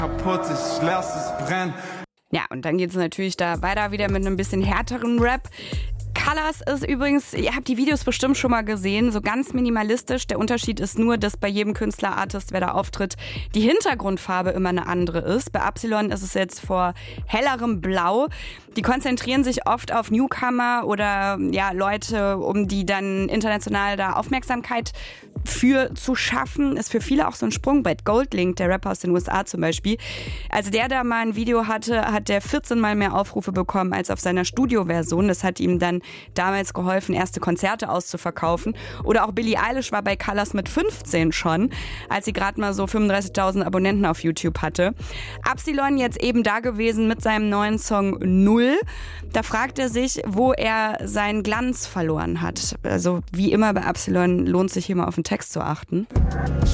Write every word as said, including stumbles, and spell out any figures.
Kaputt, ich lass es brennen. Ja, und dann geht es natürlich da weiter wieder mit einem bisschen härteren Rap. Colors ist übrigens, ihr habt die Videos bestimmt schon mal gesehen, so ganz minimalistisch. Der Unterschied ist nur, dass bei jedem Künstler-Artist, wer da auftritt, die Hintergrundfarbe immer eine andere ist. Bei Absilon ist es jetzt vor hellerem Blau. Die konzentrieren sich oft auf Newcomer oder ja Leute, um die dann international da Aufmerksamkeit für zu schaffen. Ist für viele auch so ein Sprungbrett. Goldlink, der Rapper aus den U S A zum Beispiel. Als der da mal ein Video hatte, hat der vierzehn Mal mehr Aufrufe bekommen als auf seiner Studioversion. Das hat ihm dann damals geholfen, erste Konzerte auszuverkaufen. Oder auch Billie Eilish war bei Colors mit fünfzehn schon, als sie gerade mal so fünfunddreißigtausend Abonnenten auf YouTube hatte. Absilon jetzt eben da gewesen mit seinem neuen Song Null. Da fragt er sich, wo er seinen Glanz verloren hat. Also wie immer bei Absilon lohnt sich hier mal auf den Text zu achten.